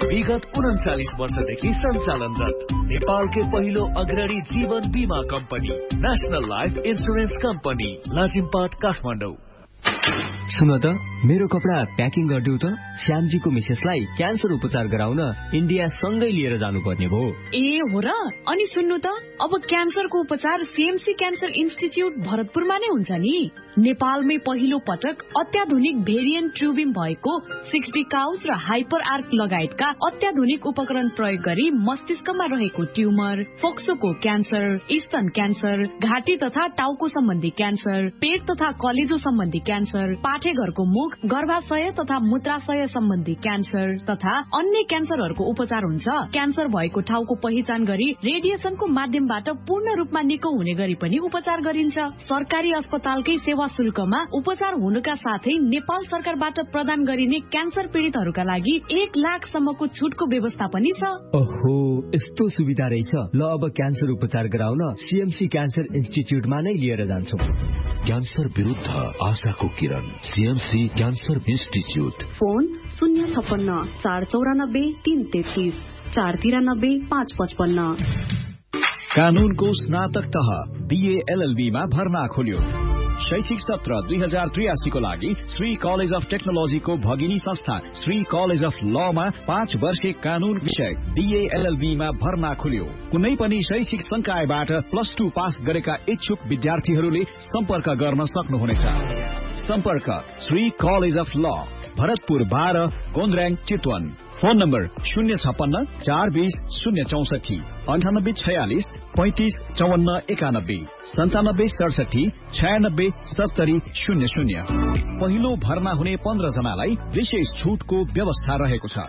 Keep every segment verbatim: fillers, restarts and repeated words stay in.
विगत उन्चालिस वर्षदेखि सञ्चालनरत नेपालकै पहिलो अग्रणी जीवन बीमा company national life insurance company Lazimpat Kathmandu. सुन त मेरो कपडा प्याकिङ गरिदेऊ त। श्यामजीको मिसेसलाई क्यान्सर उपचार गराउन इन्डिया सँगै लिएर जानुपर्ने भयो। ए हो र? अनि सुन्नु त, अब क्यान्सरको उपचार सीएमसी क्यान्सर इन्स्टिच्युट भरतपुरमा नै हुन्छ नि। नेपालमै पहिलो पटक अत्याधुनिक भेरिएन्ट ट्युबिम भएको सिक्सटी काउस र हाइपर आर्क लगायतका अत्याधुनिक उपकरण प्रयोग गरी मस्तिष्कमा रहेको ट्युमर, फोक्सोको क्यान्सर, स्तन क्यान्सर, घाँटी तथा टाउको सम्बन्धी क्यान्सर, पेट तथा कलेजो सम्बन्धी क्यान्सर, पाठेघरको मुख, गर्भाशय तथा मूत्राशय सम्बन्धी क्यान्सर तथा अन्य क्यान्सरहरूको उपचार हुन्छ। क्यान्सर भएको ठाउँको पहिचान गरी रेडिएसनको माध्यमबाट पूर्ण रूपमा निको हुने गरी पनि उपचार गरिन्छ। सरकारी अस्पतालकै सेवा शुल्कमा उपचार हुनुका साथै नेपाल सरकारबाट प्रदान गरिने क्यान्सर पीडितहरूका लागि एक लाखसम्मको छुटको व्यवस्था पनि छ। ओहो, यस्तो सुविधा रहेछ। ल अब क्यान्सर उपचार गराउन सीएमसी क्यान्सर इन्स्टिच्युटमा नै लिएर जान्छौँ। क्यान्सर विरुद्ध आशाको किरण, सीएमसी क्यान्सर इन्स्टिच्युट। फोन शून्य छप्पन्न चार चौरानब्बे तीन तेत्तीस चार तिरानब्बे पाँच पचपन्न। कानूनको स्नातक तह बीए एलएलबीमा भर्ना खोल्यो। शैक्षिक सत्र दुई हजार त्रियासीको लागि श्री कलेज अफ टेक्नोलोजीको भगिनी संस्था श्री कलेज अफ लमा पाँच वर्षे कानून विषय बीए एलएलबीमा भर्ना खोल्यो। कुनै पनि शैक्षिक संकायबाट प्लस टू पास गरेका इच्छुक विद्यार्थीहरूले सम्पर्क गर्न सक्नुहुनेछ। सम्पर्क श्री कलेज अफ ल, भरतपुर बाह्र, गोन्द्र्याङ, चितवन। फोन नम्बर शून्य छप्पन्न चार बीस शून्य चौसठी अन्ठानब्बे छयालिस पैंतिस चौवन्न एकानब्बे सन्तानब्बे सडसठी छयानब्बे सत्तरी शून्य शून्य। पहिलो भर्ना हुने पन्ध्र जनालाई विशेष छूटको व्यवस्था रहेको छ।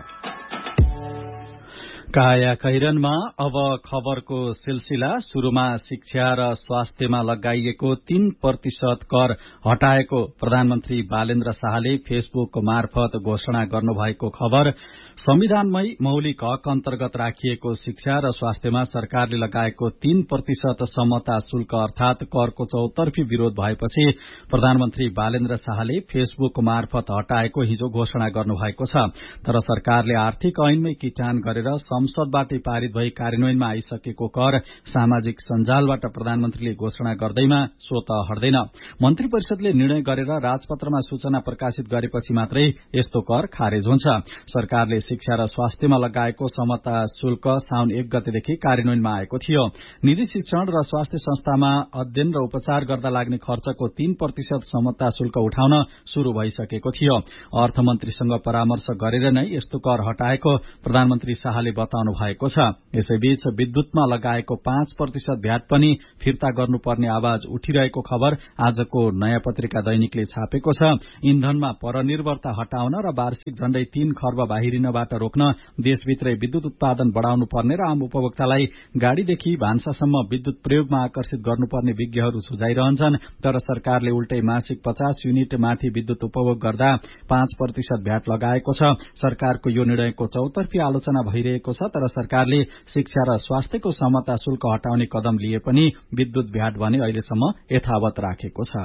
काया कैरनमा अब खबरको सिलसिला। सुरुमा शिक्षा र स्वास्थ्यमा लगाइएको तीन प्रतिशत कर हटाएको प्रधानमन्त्री बालेन्द्र शाहले फेसबुक मार्फत घोषणा गर्नुभएको खबर। संविधानमै मौलिक हक अन्तर्गत राखिएको शिक्षा र स्वास्थ्यमा सरकारले लगाएको तीन प्रतिशत समता शुल्क अर्थात करको चौतर्फी विरोध भएपछि प्रधानमन्त्री बालेन्द्र शाहले फेसबुक मार्फत हटाएको हिजो घोषणा गर्नुभएको छ। तर सरकारले आर्थिक ऐनमै किटान गरेर संसदबाटै पारित भई कार्यान्वयनमा आइसकेको कर सामाजिक सञ्जालबाट प्रधानमन्त्रीले घोषणा गर्दैमा स्वत हट्दैन। मन्त्री परिषदले निर्णय गरेर राजपत्रमा सूचना प्रकाशित गरेपछि मात्रै यस्तो कर खारेज हुन्छ। सरकारले शिक्षा र स्वास्थ्यमा लगाएको समता शुल्क साउन एक गतेदेखि कार्यान्वयनमा आएको थियो। निजी शिक्षण र स्वास्थ्य संस्थामा अध्ययन र उपचार गर्दा लाग्ने खर्चको तीन प्रतिशत समता शुल्क उठाउन शुरू भइसकेको थियो। अर्थमन्त्रीसँग परामर्श गरेर नै यस्तो कर हटाएको प्रधानमन्त्री शाहले बताउनु भएको छ। यसैबीच विद्युतमा लगाएको पाँच प्रतिशत भ्याट पनि फिर्ता गर्नुपर्ने आवाज उठिरहेको खबर आजको नयाँ पत्रिका दैनिकले छापेको छ। इन्धनमा परनिर्भरता हटाउन र वार्षिक झण्डै तीन खर्ब बाहिरिनबाट रोक्न देशभित्रै विद्युत उत्पादन बढ़ाउनु पर्ने र आम उपभोक्तालाई गाड़ीदेखि भान्सासम्म विद्युत प्रयोगमा आकर्षित गर्नुपर्ने विज्ञहरू सुझाइरहन्छन्। तर सरकारले उल्टै मासिक पचास युनिट माथि विद्युत उपभोग गर्दा पाँच प्रतिशत भ्याट लगाएको छ। सरकारको यो निर्णयको चौतर्फी आलोचना भइरहेको छ। तर सरकारले शिक्षा र स्वास्थ्यको समता शुल्क हटाउने कदम लिए पनि विद्युत भ्याट भने अहिलेसम्म यथावत राखेको छ।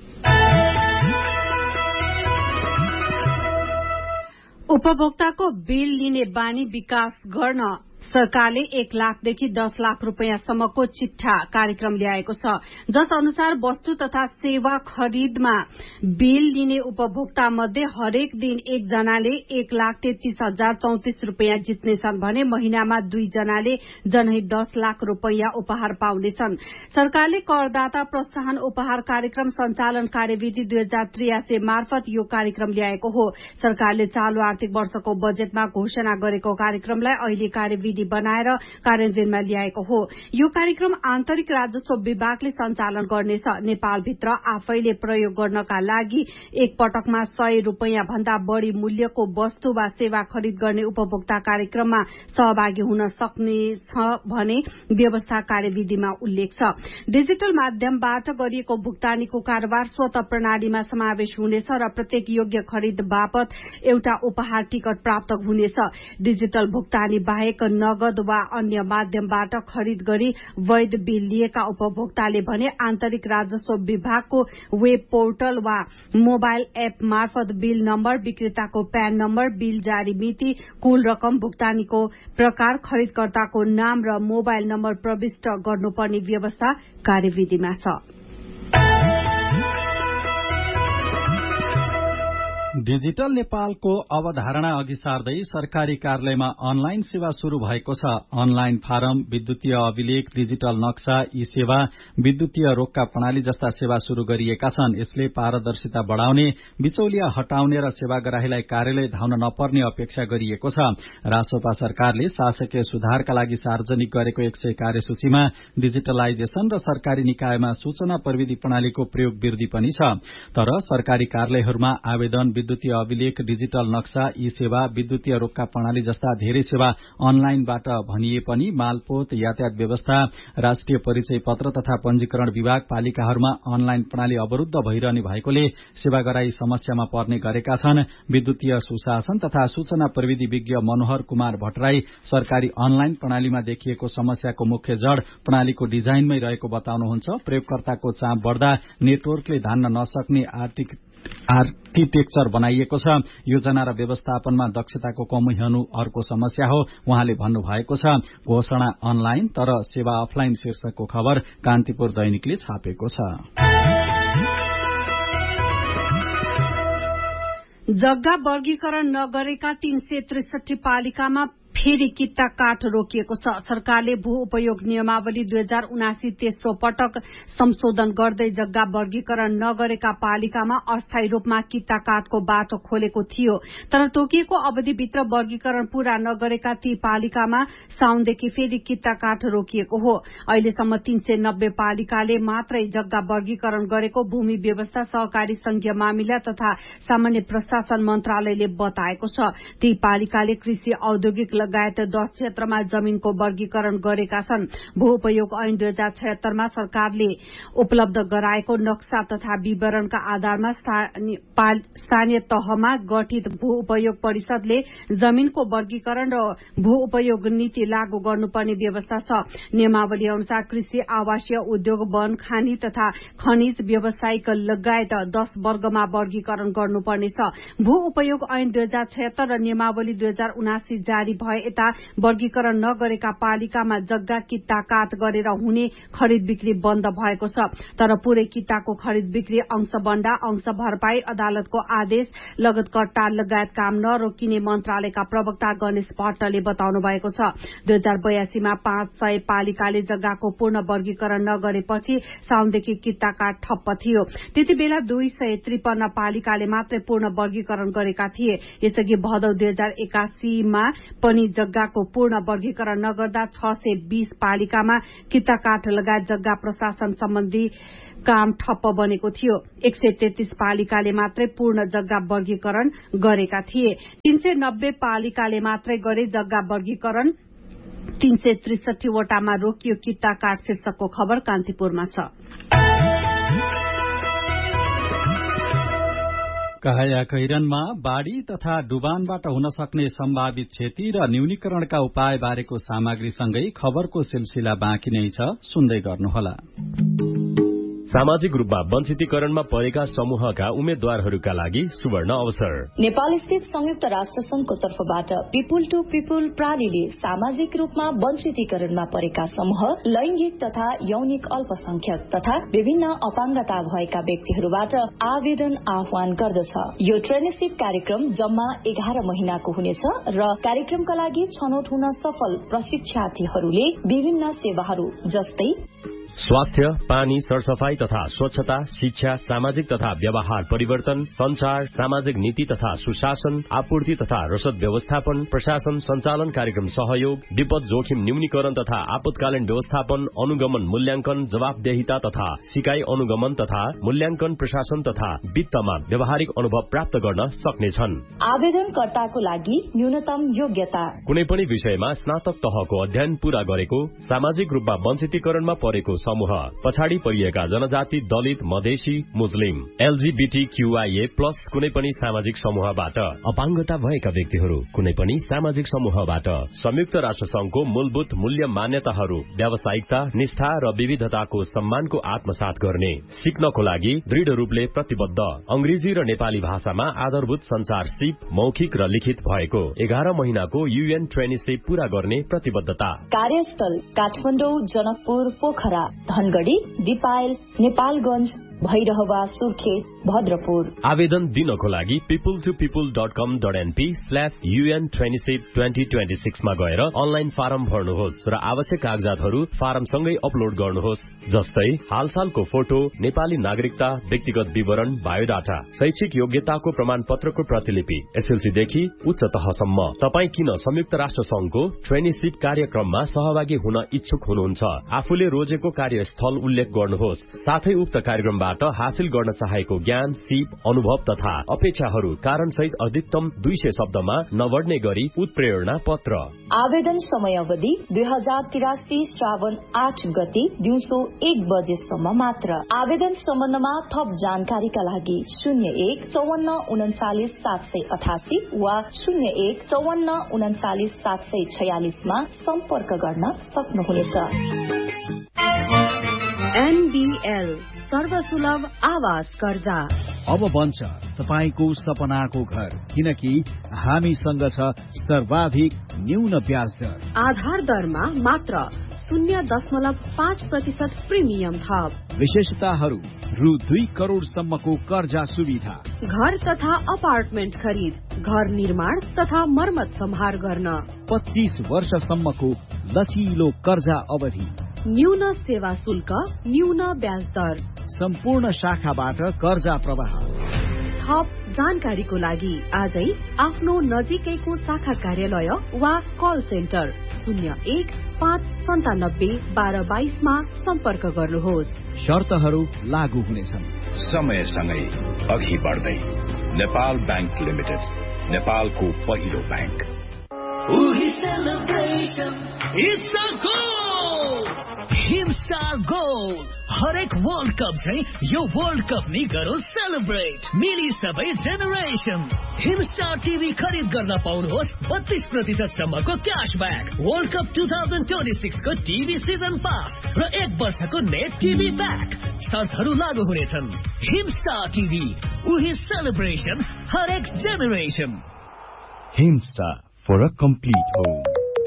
उपभोक्ताको बिल लिने बानी विकास गर्न सरकारले एक लाखदेखि दस लाख रूपियाँसम्मको चिट्ठा कार्यक्रम ल्याएको छ। जस अनुसार वस्तु तथा सेवा खरिदमा बिल लिने उपभोक्ता मध्ये हरेक दिन एक जनाले एक लाख तेत्तीस हजार चौतिस रूपियाँ जित्नेछन् भने महिनामा दुई जनाले जनै दस लाख रूपियाँ उपहार पाउनेछन्। सरकारले करदाता प्रोत्साहन उपहार कार्यक्रम सञ्चालन कार्यविधि दुई हजार त्रियासी मार्फत यो कार्यक्रम ल्याएको हो। सरकारले चालू आर्थिक वर्षको बजेटमा घोषणा गरेको कार्यक्रमलाई अहिले कार्यविधि बनाएर कार्यान्वयनमा ल्याएको हो। यो कार्यक्रम आन्तरिक राजस्व विभागले सञ्चालन गर्नेछ। नेपालभित्र आफैले प्रयोग गर्नका लागि एक पटकमा सय रूपियाँ भन्दा बढ़ी मूल्यको वस्तु वा सेवा खरिद गर्ने उपभोक्ता कार्यक्रममा सहभागी हुन सक्नेछ भने व्यवस्था कार्यविधिमा उल्लेख छ। डिजिटल माध्यमबाट गरिएको भुक्तानीको कारोबार स्वत प्रणालीमा समावेश हुनेछ र प्रत्येक योग्य खरिद बापत एउटा उपहार टिकट प्राप्त हुनेछ। डिजिटल भुक्तानी बाहेक नगद वा अन्य माध्यमबाट खरिद गरी वैध बिल लिएका उपभोक्ताले भने आन्तरिक राजस्व विभागको वेब पोर्टल वा मोबाइल एप मार्फत bill number, विक्रेताको PAN number, bill जारी मिति, कुल रकम, भुक्तानीको प्रकार, खरिदकर्ताको नाम र मोबाइल नम्बर प्रविष्ट गर्नुपर्ने व्यवस्था कार्यविधिमा छ। डिजिटल नेपालको अवधारणा अघि सार्दै सरकारी कार्यालयमा अनलाइन सेवा शुरू भएको छ। अनलाइन फारम, विद्युतीय अभिलेख, डिजिटल नक्सा, ई सेवा, विद्युतीय रोक्का प्रणाली जस्ता सेवा शुरू गरिएका छन्। यसले पारदर्शिता बढ़ाउने, बिचौलिया हटाउने र सेवाग्राहीलाई कार्यालय धाउन नपर्ने अपेक्षा गरिएको छ। रासोपा सरकारले शासकीय सुधारका लागि सार्वजनिक गरेको एक सय कार्यसूचीमा डिजिटलाइजेशन र सरकारी निकायमा सूचना प्रविधि प्रणालीको प्रयोग वृद्धि पनि छ। तर सरकारी कार्यालयहरूमा आवेदन, विद्युतीय अभिलेख, डिजिटल नक्सा, ई सेवा, विद्युतीय रोक्का प्रणाली जस्ता धेरै सेवा अनलाइनबाट भनिए पनि मालपोत, यातायात व्यवस्था, राष्ट्रिय परिचय पत्र तथा पंजीकरण विभाग, पालिकाहरूमा अनलाइन प्रणाली अवरूद्ध भइरहने भएकोले सेवाग्राही समस्यामा पर्ने गरेका छन्। विद्युतीय सुशासन तथा सूचना प्रविधि विज्ञ मनोहर कुमार भट्टराई सरकारी अनलाइन प्रणालीमा देखिएको समस्याको मुख्य जड़ प्रणालीको डिजाइनमै रहेको बताउनुहुन्छ। प्रयोगकर्ताको चाप बढ़दा नेटवर्कले धान्न नसक्ने आर्थिक आर्किटेक्चर बनाइएको छ। योजना र व्यवस्थापनमा दक्षताको कमी हुनु अर्को समस्या हो उहाँले भन्नुभएको छ। घोषणा अनलाइन तर सेवा अफलाइन शीर्षकको खबर कान्तिपुर दैनिकले छापेको छ। जग्गा वर्गीकरण नगरेका तीन सय त्रिसठी पालिकामा फेरि किता काठ रोकिएको छ। सरकारले भू उपयोग नियमावली दुई हजार उनासी तेस्रो पटक संशोधन गर्दै जग्गा वर्गीकरण नगरेका पालिकामा अस्थायी रूपमा किता काठको बाटो खोलेको थियो। तर तोकिएको अवधिभित्र वर्गीकरण पूरा नगरेका ती पालिकामा साउनदेखि फेरि किता काठ रोकिएको हो। अहिलेसम्म तीन सय नब्बे पालिकाले मात्रै जग्गा वर्गीकरण गरेको भूमि व्यवस्था, सहकारी संघीय मामिला तथा सामान्य प्रशासन मन्त्रालयले बताएको छ। ती पालिकाले कृषि, औद्योगिक लगायत दस क्षेत्रमा जमीनको वर्गीकरण गरेका छन्। भू उपयोग ऐन दुई हजार छयत्तरमा सरकारले उपलब्ध गराएको नक्सा तथा विवरणका आधारमा स्थानीय तहमा गठित भू उपयोग परिषदले जमीनको वर्गीकरण र भू उपयोग नीति लागू गर्नुपर्ने व्यवस्था छ। नियमावली अनुसार कृषि, आवासीय, उद्योग, वन, खानी तथा खनिज, व्यावसायिक लगायत दस वर्गमा वर्गीकरण गर्नुपर्नेछ। भू उपयोग ऐन दुई हजार छयत्तर र नियमावली दुई हजार उनासी जारी भए यता वर्गीकरण नगरेका पालिकामा जग्गा किता काट गरेर हुने खरिद बिक्री बन्द भएको छ। तर पूरै किताको खरिद बिक्री, अंश बण्डा, अंश भरपाई, अदालतको आदेश, लगत कट्टा लगायत काम नरोकिने मन्त्रालयका प्रवक्ता गणेश भट्टले बताउनु भएको छ। दुई हजार बयासीमा पाँच सय पालिकाले जग्गाको पूर्ण वर्गीकरण नगरेपछि साउनदेखि किता काट ठप्प थियो। त्यति बेला दुई सय त्रिपन्न पालिकाले मात्रै पूर्ण वर्गीकरण गरेका थिए। यसअघि भदौ दुई हजार एकासीमा पनि जग्गाको पूर्ण वर्गीकरण नगर्दा छ सय बीस पालिकामा किता काठ लगायत जग्गा प्रशासन सम्बन्धी काम ठप्प बनेको थियो। एक सय तेत्तीस पालिकाले मात्रै पूर्ण जग्गा वर्गीकरण गरेका थिए। तीन सय नब्बे पालिकाले मात्रै गरे जग्गा वर्गीकरण। तीन सय त्रिसठी वटामा रोकियो किता काठ शीर्षकको खबर कान्तिपुरमा छ। कहाया कैरनमा बाढ़ी तथा डुबानबाट हुन सक्ने सम्भावित क्षति र न्यूनीकरणका उपाय बारेको सामग्रीसँगै खबरको सिलसिला बाँकी नै छ, सुन्दै गर्नुहोला। सामाजिक रूपमा वञ्चितीकरणमा परेका समूहका उम्मेद्वारहरूका लागि सुवर्ण अवसर। नेपाल स्थित संयुक्त राष्ट्र संघको तर्फबाट पिपुल टू पिपुल प्रालीले सामाजिक रूपमा वञ्चितीकरणमा परेका समूह, लैंगिक तथा यौनिक अल्पसंख्यक तथा विभिन्न अपाङ्गता भएका व्यक्तिहरूबाट आवेदन आह्वान गर्दछ। यो ट्रेनिसिप कार्यक्रम जम्मा एघार महिनाको हुनेछ र कार्यक्रमका लागि छनौट हुन सफल प्रशिक्षार्थीहरूले विभिन्न सेवाहरू जस्तै स्वास्थ्य, पानी, सरसफाई तथा स्वच्छता, शिक्षा, सामाजिक तथा व्यवहार परिवर्तन, संचार, सामाजिक नीति तथा सुशासन, आपूर्ति तथा रसद व्यवस्थापन, प्रशासन संचालन कार्यक्रम सहयोग, विपद जोखिम न्यूनीकरण तथा आपतकालीन व्यवस्थापन, अनुगमन मूल्यांकन, जवाबदेहिता तथा सिकाइ अनुगमन तथा मूल्यांकन, प्रशासन तथा वित्तमा व्यावहारिक अनुभव प्राप्त गर्न सक्नेछन्। आवेदनकर्ताको लागि न्यूनतम योग्यता कुनै पनि विषयमा स्नातक तहको अध्ययन पूरा गरेको, सामाजिक रूपमा वञ्चितीकरणमा परेको समूह, पछाडि परिएका जनजाति, दलित, मधेसी, मुस्लिम, एलजीबीटीक्यूआईए प्लस कुनै पनि सामाजिक समूहबाट, अपाङ्गता भएका व्यक्तिहरू कुनै पनि सामाजिक समूहबाट, संयुक्त राष्ट्र संघको मूलभूत मूल्य मान्यताहरू, व्यावसायिकता, निष्ठा र विविधताको सम्मानको आत्मसात गर्ने, सिक्नको लागि दृढ रूपले प्रतिबद्ध, अंग्रेजी र नेपाली भाषामा आधारभूत संचार सिप मौखिक र लिखित भएको एघार महिनाको यूएन ट्रेनिसिप पूरा गर्ने प्रतिबद्धता। कार्यस्थल काठमाडौँ, जनकपुर, पोखरा, धनगढ़ी, दिपायल, नेपालगंज, भैरहवा, सुर्खेत, भद्रपुर। आवेदन दिनको लागि पिपुल टू पिपुल डट कम dot NP slash UN traineeship twenty twenty six मा गएर अनलाइन फारम भर्नुहोस् र आवश्यक कागजातहरू फारमसँगै अपलोड गर्नुहोस्, जस्तै हालसालको फोटो, नेपाली नागरिकता, व्यक्तिगत विवरण, बायोडाटा, शैक्षिक योग्यताको प्रमाण पत्रको प्रतिलिपि, एसएलसी देखि उच्च तहसम्म। तपाई किन संयुक्त राष्ट्र संघको ट्रेनिसिप कार्यक्रममा सहभागी हुन इच्छुक हुनुहुन्छ? आफूले रोजेको कार्यस्थल उल्लेख गर्नुहोस्, साथै उक्त कार्यक्रमबाट हासिल गर्न चाहेको ज्ञान, सिप, अनुभव तथा अपेक्षाहरू कारण सहित अधिकतम दुई सय शब्दमा नबढ्ने गरी उत्प्रेरणा पत्र। आवेदन समय अवधि दुई हजार तिरासी श्रावण आठ गति दिउँसो एक बजेसम्म मात्र। आवेदन सम्बन्धमा थप जानकारीका लागि शून्य एक चौवन्न उन्चालिस सात सय अठासी वा शून्य एक चौवन्न उन्चालिस सात सय छयालिसमा सम्पर्क गर्न सक्नुहुनेछ। एनबीएल सर्वसुलभ आवास कर्जा अब बन्छ तपाईको सपनाको घर, किनकि हामीसँग छ सर्वाधिक न्यून ब्याज दर। आधार दरमा मात्र शून्य दशमलव पाँच प्रतिशत प्रिमियम थप। विशेषताहरू रु दुई करोड़सम्मको कर्जा सुविधा, घर तथा अपार्टमेन्ट खरिद, घर निर्माण तथा मर्मत सम्हार गर्न, पच्चीस वर्षसम्मको लचिलो कर्जा अवधि, न्यून सेवा शुल्क, न्यून ब्याज दर, सम्पूर्ण शाखाबाट कर्जा प्रवाह। थप जानकारीको लागि आजै आफ्नो नजिकैको शाखा कार्यालय वा कल सेन्टर शून्य एक पाँच सन्तानब्बे बाह्र बाइसमा सम्पर्क गर्नुहोस्। शर्तहरू लागू हुनेछन्। समयसँगै अघि बढ्दै नेपाल बैंक लिमिटेड, नेपालको पहिलो बैंक। हिमस्टार गोल हरेक वर्ल्ड कप चाहिँ यो वर्ल्ड कप नि गरौँ सेलिब्रेट, मिली सबै जेनेरेसन। हिमस्टार टिभी खरिद गर्न पाउनुहोस् बत्तीस प्रतिशत सम्मको cashback, world cup two thousand twenty six को टिभी सिजन पास र एक वर्षको नेट टिभी ब्याक। शर्तहरू लागू हुनेछन्। हिमस्टार टिभी, उही सेलिब्रेसन, हरेक generation. Himstar for a complete home.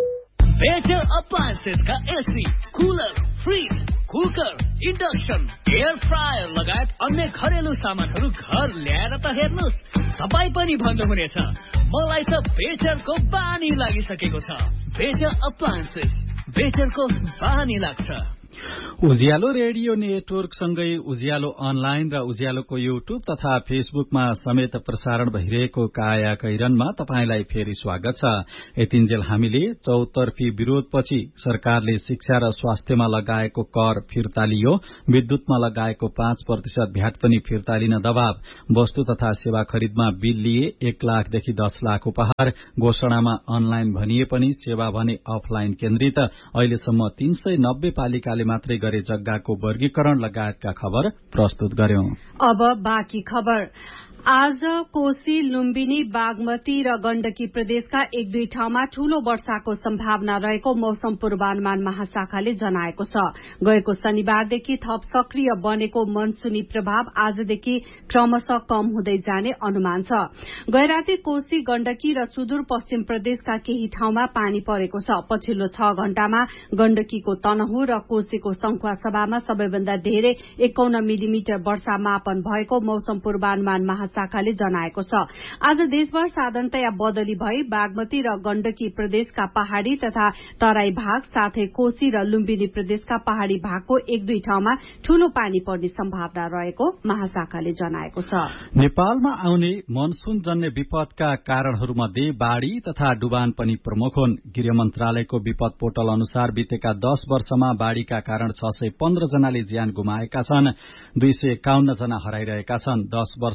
Better appliances का AC, cooler, fridge, cooker, induction, air fryer लगायत अन्य घरेलु सामानहरू घर ल्याएर त हेर्नुहोस्, तपाईँ पनि भन्नुहुनेछ मलाई त बेटरको बानी लागिसकेको छ। बेटर अप्लायन्सेस, बेटरको बानी लाग्छ। उज्यालो रेडियो नेटवर्क सँगै उज्यालो अनलाइन र उज्यालोको युट्युब तथा फेसबुकमा समेत प्रसारण भइरहेको काया कैरनमा तपाईंलाई फेरि स्वागत छ। यतिन्जेल हामीले चौतर्फी विरोधपछि सरकारले शिक्षा र स्वास्थ्यमा लगाएको कर फिर्ता लियो, विद्युतमा लगाएको पाँच प्रतिशत भ्याट पनि फिर्ता लिन दबाव, वस्तु तथा सेवा खरिदमा बिल लिए एक लाखदेखि दस लाख उपहार, घोषणामा अनलाइन भनिए पनि सेवा भने अफलाइन केन्द्रित, अहिलेसम्म तीन सय नब्बे पालिकाले मात्रै गरे जग्गाको वर्गीकरण लगायतका खबर प्रस्तुत गर्यौं। अब बाँकी खबर। आज कोशी, लुम्बिनी, बागमती र गण्डकी प्रदेशका एक दुई ठाउँमा ठूलो वर्षाको सम्भावना रहेको मौसम पूर्वानुमान महाशाखाले जनाएको छ। गएको शनिबारदेखि थप सक्रिय बनेको मनसूनी प्रभाव आजदेखि क्रमशः कम हुँदै जाने अनुमान छ। गैराती कोशी, गण्डकी र सुदूरपश्चिम प्रदेशका केही ठाउँमा पानी परेको छ। पछिल्लो छ घण्टामा गण्डकीको तनहु र कोशीको संखुवासभामा सबैभन्दा धेरै एकाउन्न मिलिमिटर वर्षा मापन भएको मौसम पूर्वानुमान महाशाखा शाखाले जनाएको छ। आज देशभर साधारणतया बदली भई बागमती र गण्डकी प्रदेशका पहाड़ी तथा तराई भाग साथै कोशी र लुम्बिनी प्रदेशका पहाड़ी भागको एक दुई ठाउँमा ठूलो पानी पर्ने सम्भावना रहेको महाशाखाले जनाएको छ। नेपालमा आउने मनसून जन्य विपदका कारणहरूमध्ये बाढ़ी तथा डुबान पनि प्रमुख हुन्। गृह मन्त्रालयको विपद पोर्टल अनुसार बितेका दश वर्षमा बाढ़ीका कारण छ सय पन्ध्र जनाले ज्यान गुमाएका छन्, दुई सय एकाउन्न जना हराइरहेका छन्। दश वर्षमा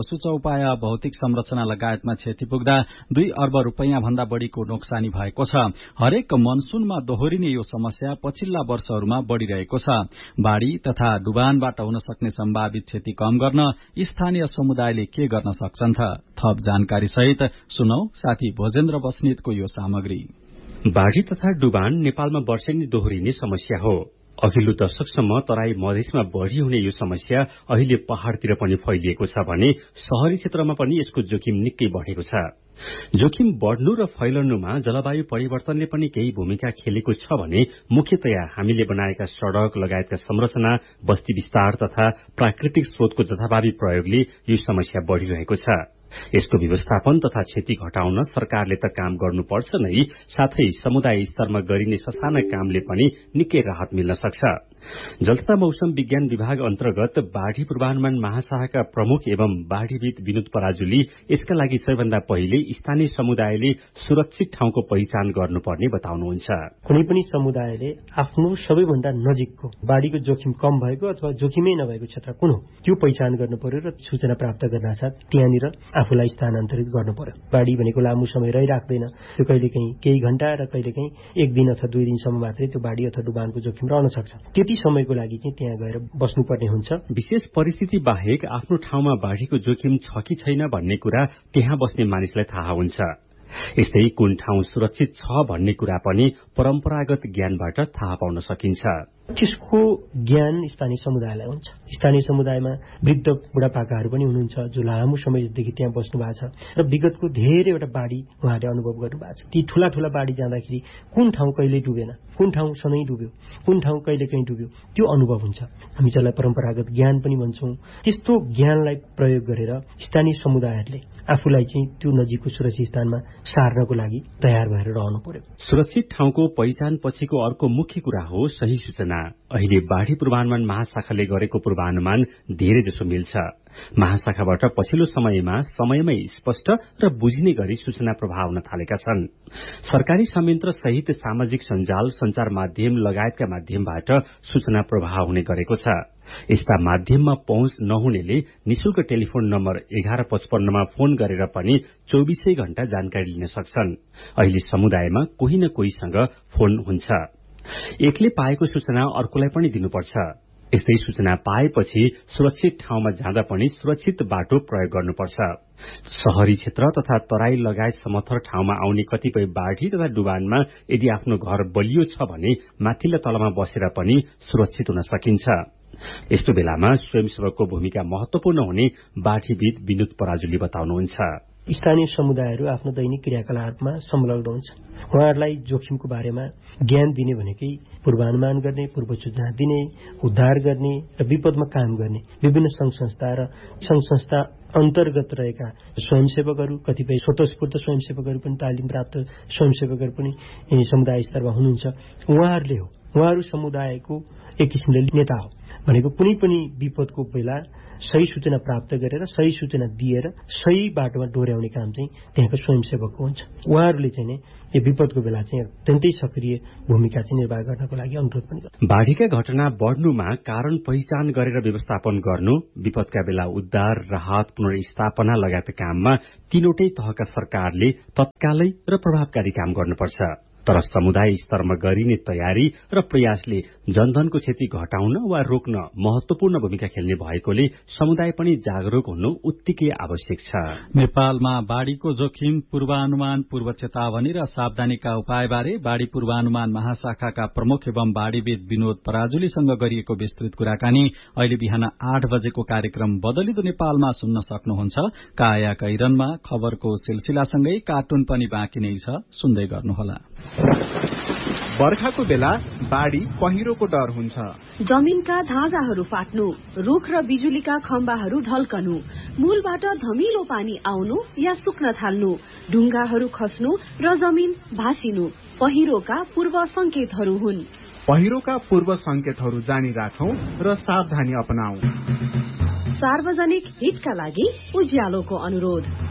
पशु चौपाया भौतिक संरचना लगायतमा क्षति पुग्दा दुई अर्ब रूपियाँ भन्दा बढ़ीको नोक्सानी भएको छ। हरेक मनसूनमा दोहोरिने यो समस्या पछिल्ला वर्षहरूमा बढ़िरहेको छ। बाढ़ी तथा डुबानबाट हुन सक्ने सम्भावित क्षति कम गर्न स्थानीय समुदायले के गर्न सक्छन् त? थप जानकारी सहित सुनौ साथी भोजेन्द्र बस्नेतको यो सामग्री। बाढ़ी तथा डुबान नेपालमा वर्षेनी दोहोरिने समस्या हो। अघिल्लो दशकसम्म तराई मधेसमा बढ़ी हुने यो समस्या अहिले पहाड़तिर पनि फैलिएको छ भने शहरी क्षेत्रमा पनि यसको जोखिम निकै बढ़ेको छ। जोखिम बढ़नु र फैलनुमा जलवायु परिवर्तनले पनि केही भूमिका खेलेको छ भने मुख्यतया हामीले बनाएका सड़क लगायतका संरचना, बस्ती विस्तार तथा प्राकृतिक स्रोतको जथाभावी प्रयोगले यो समस्या बढ़िरहेको छ। यसको व्यवस्थापन तथा क्षति घटाउन सरकारले त काम गर्नुपर्छ नै, साथै समुदाय स्तरमा गरिने ससाना कामले पनि निकै राहत मिल्न सक्छ। जल तथा मौसम विज्ञान विभाग अन्तर्गत बाढ़ी पूर्वानुमान महाशाखाका प्रमुख एवं बाढ़ीविद विनोद पराजुली यसका लागि सबैभन्दा पहिले स्थानीय समुदायले सुरक्षित ठाउँको पहिचान गर्नुपर्ने बताउनुहुन्छ। कुनै पनि समुदायले आफ्नो सबैभन्दा नजिकको बाढ़ीको जोखिम कम भएको अथवा जोखिमै नभएको क्षेत्र कुन हो त्यो पहिचान गर्नु पर्यो र सूचना प्राप्त गर्न साथ त्यहाँनिर आफूलाई स्थानान्तरित गर्नु पर्यो। बाढ़ी भनेको लामो समय रहिराख्दैन, त्यो कहिलेकाहीँ केही घण्टा र कहिलेकाहीँ एक दिन अथवा दुई दिनसम्म मात्रै त्यो बाढ़ी अथवा डुबानको जोखिम रहन सक्छ। त्यति समयको लागि चाहिँ त्यहाँ गएर बस्नुपर्ने हुन्छ। विशेष परिस्थिति बाहेक आफ्नो ठाउँमा बाढ़ीको जोखिम छ कि छैन भन्ने कुरा त्यहाँ बस्ने मानिसलाई थाहा हुन्छ। यस्तै कुन ठाउँ सुरक्षित छ भन्ने कुरा पनि परम्परागत ज्ञानबाट थाहा पाउन सकिन्छ। त्यसको ज्ञान स्थानीय समुदायलाई हुन्छ। स्थानीय समुदायमा वृद्ध बुढापाकाहरू पनि हुनुहुन्छ जो लामो समयदेखि त्यहाँ बस्नु भएको छ र विगतको धेरैवटा बाढ़ी उहाँले अनुभव गर्नु भएको छ। ती ठूला ठूला बाढ़ी जाँदाखेरि कुन ठाउँ कहिले डुबेन, कुन ठाउँ सधैँ डुब्यो, कुन ठाउँ कहिले कहीँ डुब्यो, त्यो अनुभव हुन्छ। हामी जसलाई परम्परागत ज्ञान पनि भन्छौं। त्यस्तो ज्ञानलाई प्रयोग गरेर स्थानीय समुदायहरूले आफूलाई चाहिँ त्यो नजिकको सुरक्षित स्थानमा सार्नको लागि तयार भएर रहनु पर्यो। सुरक्षित ठाउँको पहिचान पछिको अर्को मुख्य कुरा हो सही सूचना। अहिले बाढ़ी पूर्वानुमान महाशाखाले गरेको पूर्वानुमान धेरै जसो मिल्छ। महाशाखाबाट पछिल्लो समयमा समयमै स्पष्ट र बुझिने गरी सूचना प्रवाह हुन थालेका छन्। सरकारी संयन्त्र सहित सामाजिक सञ्जाल, संचार माध्यम लगायतका माध्यमबाट सूचना प्रवाह हुने गरेको छ। यस्ता माध्यममा पहुँच नहुनेले निशुल्क टेलिफोन नम्बर एघार पचपन्नमा फोन गरेर पनि चौबीसै घण्टा जानकारी लिन सक्छन्। अहिले समुदायमा कोही न कोहीसँग फोन हुन्छ। एकले पाएको सूचना अर्कोलाई पनि दिनुपर्छ। यस्तै सूचना पाएपछि सुरक्षित ठाउँमा जाँदा पनि सुरक्षित बाटो प्रयोग गर्नुपर्छ। शहरी क्षेत्र तथा तराई लगायत समथर ठाउँमा आउने कतिपय बाढ़ी तथा डुबानमा यदि आफ्नो घर बलियो छ भने माथिल्ला तलमा बसेर पनि सुरक्षित हुन सकिन्छ। यस्तो बेलामा स्वयंसेवकको भूमिका महत्वपूर्ण हुने बाढ़ीविद विनोद पराजुली बताउनुहुन्छ। स्थानीय समुदायहरू आफ्नो दैनिक क्रियाकलापमा संलग्न हुन्छन्। उहाँहरूलाई जोखिमको बारेमा ज्ञान दिने भनेकै पूर्वानुमान गर्ने, पूर्व सूचना दिने, उद्धार गर्ने र विपदमा काम गर्ने विभिन्न संघ संस्था र संघ संस्था अन्तर्गत रहेका स्वयंसेवकहरू, कतिपय स्वतस्फूर्त स्वयंसेवकहरू पनि, तालिम प्राप्त स्वयंसेवकहरू पनि समुदाय स्तरमा हुनुहुन्छ। उहाँहरूले हो, उहाँहरू समुदायको एक किसिमले नेता हो भनेको कुनै पनि विपदको बेला सही सूचना प्राप्त गरेर सही सूचना दिएर सही बाटोमा डोर्याउने काम चाहिँ त्यहाँको स्वयंसेवकको हुन्छ। उहाँहरूले चाहिँ नि यो विपदको बेला चाहिँ अत्यन्तै सक्रिय भूमिका चाहिँ निर्वाह गर्नको लागि अनुरोध पनि गर्छ। बाढ़ीका घटना बढ़नुमा कारण पहिचान गरेर व्यवस्थापन गर्नु, विपदका बेला उद्धार, राहत, पुनर्स्थापना लगायत काममा तीनवटै तहका सरकारले तत्कालै र प्रभावकारी काम गर्नुपर्छ। तर समुदाय स्तरमा गरिने तयारी र प्रयासले जनधनको क्षति घटाउन वा रोक्न महत्वपूर्ण भूमिका खेल्ने भएकोले समुदाय पनि जागरूक हुनु उत्तिकै आवश्यक छ। नेपालमा बाढ़ीको जोखिम, पूर्वानुमान, पूर्व चेतावनी र सावधानीका उपायबारे बाढ़ी पूर्वानुमान महाशाखाका प्रमुख एवं बाढ़ीविद विनोद पराजुलीसँग गरिएको विस्तृत कुराकानी अहिले बिहान आठ बजेको कार्यक्रम बदलिदो नेपालमा सुन्न सक्नुहुन्छ। काया कैरनमा खबरको सिलसिलासँगै कार्टुन पनि बाँकी नै छ, सुन्दै गर्नुहोला। बर्खाको बेला बाढ़ी पहिरोको डर हुन्छ। जमिनका धाजाहरू फाट्नु, रुख र बिजुलीका खम्बाहरू ढल्कनु, मूलबाट धमिलो पानी आउनु या सुक्न थाल्नु, ढुङ्गाहरू खस्नु र जमिन भासिनु पहिरोका पूर्व संकेतहरू हुन्। पहिरोका पूर्व संकेतहरू जानी राखौं र सावधानी अपनाऊ। सार्वजनिक हितका लागि उज्यालोको अनुरोध।